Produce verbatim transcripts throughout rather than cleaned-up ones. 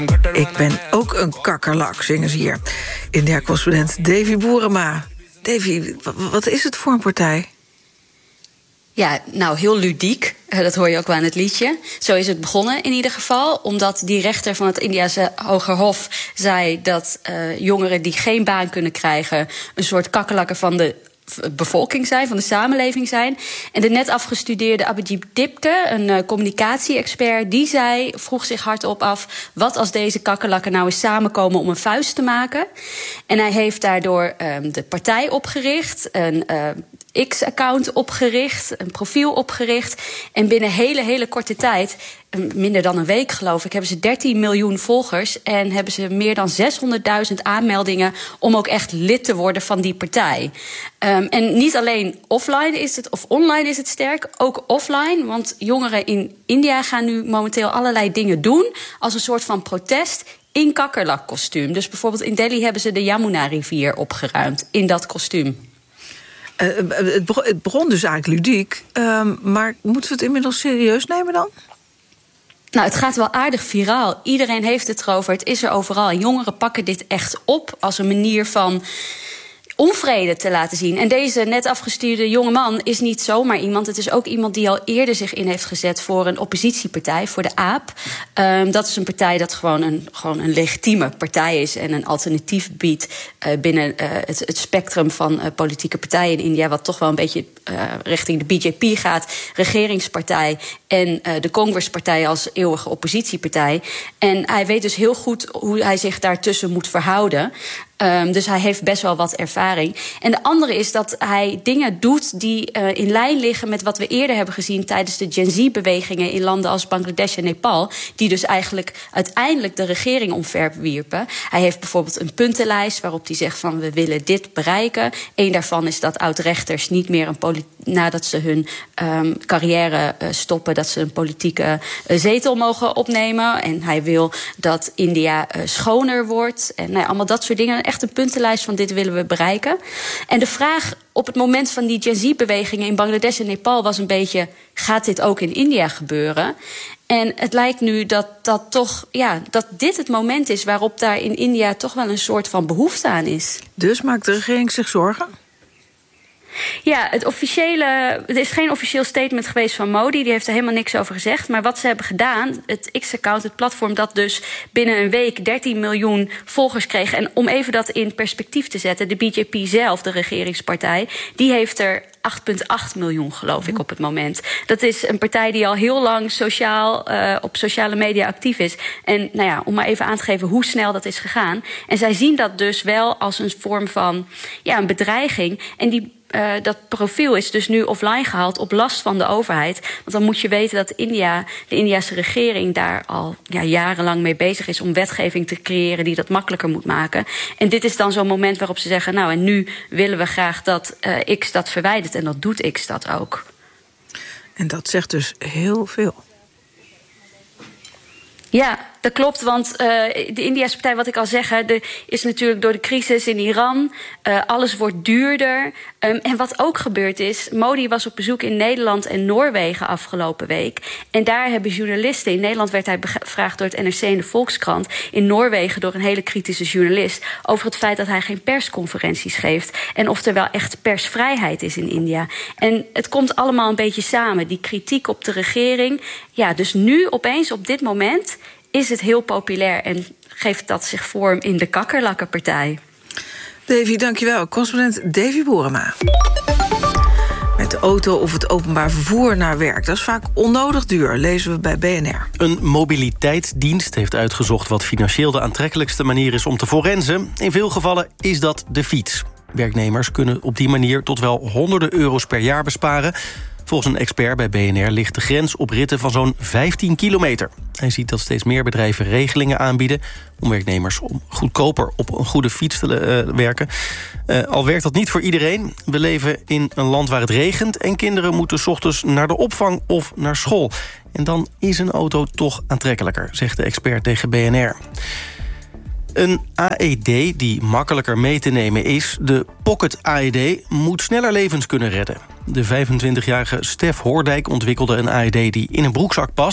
Ik ben ook een kakkerlak, zingen ze hier. India-correspondent Davy Boerema. Davy, wat is het voor een partij? Ja, nou, heel ludiek. Dat hoor je ook wel aan het liedje. Zo is het begonnen in ieder geval. Omdat die rechter van het Indiase Hogerhof zei dat uh, jongeren die geen baan kunnen krijgen een soort kakkerlakken van de bevolking zijn, van de samenleving zijn. En de net afgestudeerde Abhijit Dipke, een uh, communicatie-expert, die zei, vroeg zich hardop af, wat als deze kakkerlakken nou eens samenkomen om een vuist te maken? En hij heeft daardoor um, de partij opgericht, een uh, X-account opgericht, een profiel opgericht. En binnen hele, hele korte tijd, minder dan een week geloof ik, hebben ze dertien miljoen volgers en hebben ze meer dan zeshonderdduizend aanmeldingen om ook echt lid te worden van die partij. Um, en niet alleen offline is het, of online is het sterk, ook offline. Want jongeren in India gaan nu momenteel allerlei dingen doen als een soort van protest in kakkerlakkostuum. Dus bijvoorbeeld in Delhi hebben ze de Yamuna-rivier opgeruimd in dat kostuum. Uh, het, begon, het begon dus eigenlijk ludiek, uh, maar moeten we het inmiddels serieus nemen dan? Nou, het gaat wel aardig viraal. Iedereen heeft het erover, het is er overal. En jongeren pakken dit echt op als een manier van onvrede te laten zien. En deze net afgestuurde jongeman is niet zomaar iemand. Het is ook iemand die al eerder zich in heeft gezet voor een oppositiepartij, voor de A P. Um, dat is een partij dat gewoon een, gewoon een legitieme partij is en een alternatief biedt uh, binnen uh, het, het spectrum van uh, politieke partijen in India, wat toch wel een beetje uh, richting de B J P gaat, regeringspartij en uh, de Congresspartij als eeuwige oppositiepartij. En hij weet dus heel goed hoe hij zich daartussen moet verhouden. Um, dus hij heeft best wel wat ervaring. En de andere is dat hij dingen doet die uh, in lijn liggen met wat we eerder hebben gezien tijdens de Gen Z-bewegingen in landen als Bangladesh en Nepal, die dus eigenlijk uiteindelijk de regering omverwierpen. Hij heeft bijvoorbeeld een puntenlijst waarop hij zegt van we willen dit bereiken. Eén daarvan is dat oud-rechters niet meer een politi- nadat ze hun um, carrière uh, stoppen, dat ze een politieke uh, zetel mogen opnemen. En hij wil dat India uh, schoner wordt. En nou ja, allemaal dat soort dingen. Echt een puntenlijst van dit willen we bereiken. En de vraag op het moment van die Gen Z-bewegingen in Bangladesh en Nepal was een beetje, gaat dit ook in India gebeuren? En het lijkt nu dat, dat, toch, ja, dat dit het moment is waarop daar in India toch wel een soort van behoefte aan is. Dus maakt de regering zich zorgen? Ja, het officiële, er is geen officieel statement geweest van Modi. Die heeft er helemaal niks over gezegd. Maar wat ze hebben gedaan, het X-account, het platform dat dus binnen een week dertien miljoen volgers kreeg. En om even dat in perspectief te zetten, de B J P zelf, de regeringspartij, die heeft er acht komma acht miljoen, geloof ik, op het moment. Dat is een partij die al heel lang sociaal, uh, op sociale media actief is. En nou ja, om maar even aan te geven hoe snel dat is gegaan. En zij zien dat dus wel als een vorm van ja, een bedreiging. En die Uh, dat profiel is dus nu offline gehaald op last van de overheid. Want dan moet je weten dat India, de Indiase regering daar al ja, jarenlang mee bezig is om wetgeving te creëren die dat makkelijker moet maken. En dit is dan zo'n moment waarop ze zeggen, nou en nu willen we graag dat uh, X dat verwijdert. En dat doet X dat ook. En dat zegt dus heel veel. Ja, dat klopt, want uh, de Indiase partij, wat ik al zeg, er is natuurlijk door de crisis in Iran, uh, alles wordt duurder. Um, en wat ook gebeurd is, Modi was op bezoek in Nederland en Noorwegen afgelopen week. En daar hebben journalisten, in Nederland werd hij bevraagd door het N R C en de Volkskrant, in Noorwegen door een hele kritische journalist, over het feit dat hij geen persconferenties geeft en of er wel echt persvrijheid is in India. En het komt allemaal een beetje samen, die kritiek op de regering. Ja, dus nu opeens op dit moment is het heel populair en geeft dat zich vorm in de kakkerlakkenpartij. Davy, dankjewel. Correspondent Davy Boerema. Met de auto of het openbaar vervoer naar werk. Dat is vaak onnodig duur, lezen we bij B N R. Een mobiliteitsdienst heeft uitgezocht wat financieel de aantrekkelijkste manier is om te forensen. In veel gevallen is dat de fiets. Werknemers kunnen op die manier tot wel honderden euro's per jaar besparen. Volgens een expert bij B N R ligt de grens op ritten van zo'n vijftien kilometer. Hij ziet dat steeds meer bedrijven regelingen aanbieden om werknemers om goedkoper op een goede fiets te uh, werken. Uh, al werkt dat niet voor iedereen. We leven in een land waar het regent en kinderen moeten 's ochtends naar de opvang of naar school. En dan is een auto toch aantrekkelijker, zegt de expert tegen B N R. Een A E D die makkelijker mee te nemen is, de Pocket A E D, moet sneller levens kunnen redden. De vijfentwintigjarige Stef Hoordijk ontwikkelde een A E D die in een broekzak past.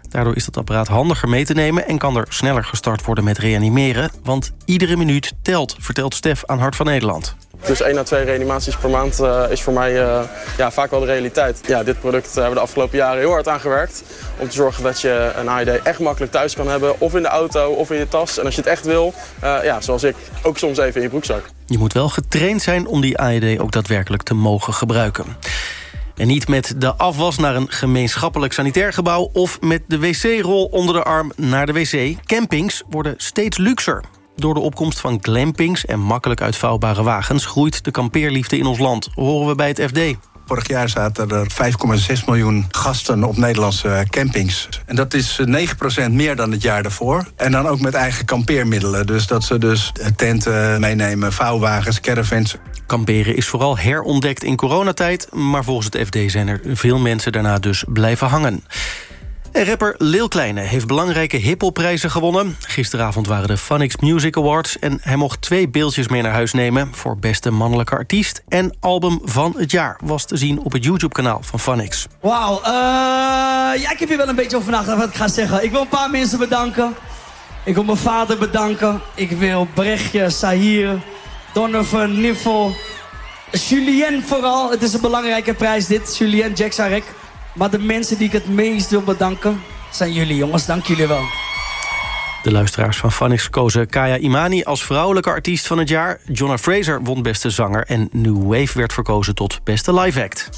Daardoor is het apparaat handiger mee te nemen en kan er sneller gestart worden met reanimeren. Want iedere minuut telt, vertelt Stef aan Hart van Nederland. Dus één à twee reanimaties per maand uh, is voor mij uh, ja, vaak wel de realiteit. Ja, dit product uh, hebben we de afgelopen jaren heel hard aan gewerkt. Om te zorgen dat je een A E D echt makkelijk thuis kan hebben. Of in de auto, of in je tas. En als je het echt wil, uh, ja, zoals ik, ook soms even in je broekzak. Je moet wel getraind zijn om die A E D ook daadwerkelijk te mogen gebruiken. En niet met de afwas naar een gemeenschappelijk sanitair gebouw of met de wc-rol onder de arm naar de wc. Campings worden steeds luxer. Door de opkomst van glampings en makkelijk uitvouwbare wagens groeit de kampeerliefde in ons land, horen we bij het F D. Vorig jaar zaten er vijf komma zes miljoen gasten op Nederlandse campings. En dat is negen procent meer dan het jaar daarvoor. En dan ook met eigen kampeermiddelen. Dus dat ze dus tenten meenemen, vouwwagens, caravans. Kamperen is vooral herontdekt in coronatijd, maar volgens het F D zijn er veel mensen daarna dus blijven hangen. En rapper Lil Kleine heeft belangrijke hiphop-prijzen gewonnen. Gisteravond waren de Funix Music Awards en hij mocht twee beeldjes mee naar huis nemen voor beste mannelijke artiest en album van het jaar. Was te zien op het YouTube-kanaal van Funix. Wauw, uh, ja, ik heb hier wel een beetje over nagedacht wat ik ga zeggen. Ik wil een paar mensen bedanken. Ik wil mijn vader bedanken. Ik wil Brechtje, Sahir, Donovan, Niffel, Julien vooral. Het is een belangrijke prijs dit, Julien Jacksarek. Maar de mensen die ik het meest wil bedanken zijn jullie, jongens. Dank jullie wel. De luisteraars van Funix kozen Kaya Imani als vrouwelijke artiest van het jaar. Jonna Fraser won beste zanger en New Wave werd verkozen tot beste live act.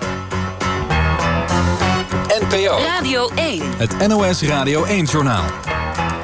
N P O Radio één. Het N O S Radio één-journaal.